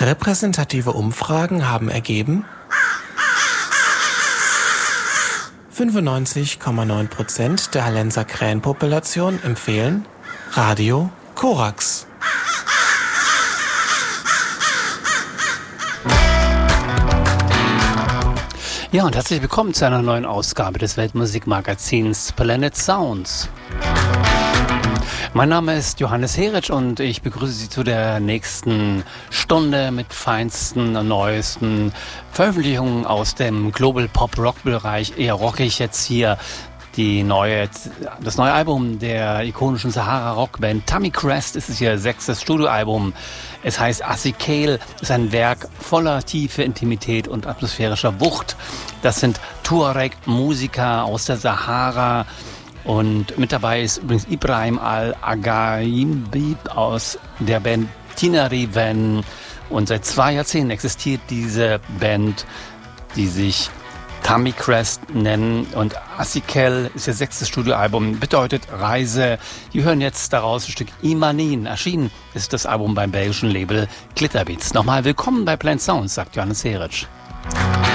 Repräsentative Umfragen haben ergeben, 95,9% der Hallenser Krähenpopulation empfehlen Radio Korax. Ja, und herzlich willkommen zu einer neuen Ausgabe des Weltmusikmagazins Planet Sounds. Mein Name ist Johannes Heritsch und ich begrüße Sie zu der nächsten Stunde mit feinsten und neuesten Veröffentlichungen aus dem Global Pop-Rock-Bereich. Eher rockig jetzt hier das neue Album der ikonischen Sahara-Rockband Tammy Crest. Es ist ihr 6. Studioalbum. Es heißt Assikale, ist ein Werk voller Tiefe, Intimität und atmosphärischer Wucht. Das sind Tuareg-Musiker aus der Sahara. Und mit dabei ist übrigens Ibrahim Al-Agaimbi aus der Band Tinariwen. Und seit 2 Jahrzehnten existiert diese Band, die sich Tammy Crest nennen. Und Assikale ist ihr 6. Studioalbum, bedeutet Reise. Wir hören jetzt daraus ein Stück Imanin. Erschienen ist das Album beim belgischen Label Glitterbeats. Nochmal willkommen bei Planet Sounds, sagt Johannes Heritsch.